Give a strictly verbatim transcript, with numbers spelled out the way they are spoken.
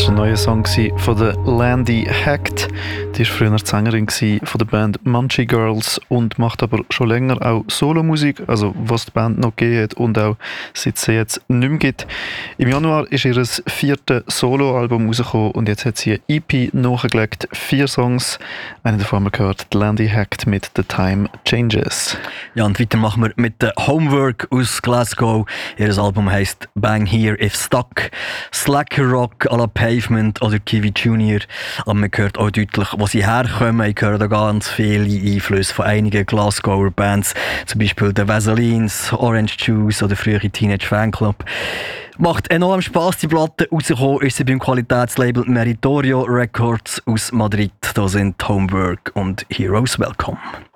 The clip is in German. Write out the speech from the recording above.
Das war ein neuer Song von der Landy Hecht. Die war früher die Sängerin von der Band Munchie Girls und macht aber schon länger auch Solomusik, also was die Band noch gegeben hat und auch seit sie jetzt nicht mehr gibt. Im Januar ist ihr viertes Soloalbum rausgekommen und jetzt hat sie eine E P nachgelegt, vier Songs. Einen davon haben wir gehört, die Landy Hecht mit «The Time Changes». Ja, und weiter machen wir mit der Homework aus Glasgow. Ihr Album heisst «Bang Here If Stuck». Slacker Rock à la Pavement oder Kiwi Junior. Aber man hört auch deutlich, wo sie herkommen. Ich höre da ganz viele Einflüsse von einigen Glasgower Bands. Zum Beispiel The Vaselines, Orange Juice oder frühere Teenage Fanclub. Macht enorm Spass, die Platte. Rausgekommen ist sie beim Qualitätslabel Meritorio Records aus Madrid. Da sind Homework und Heroes Welcome.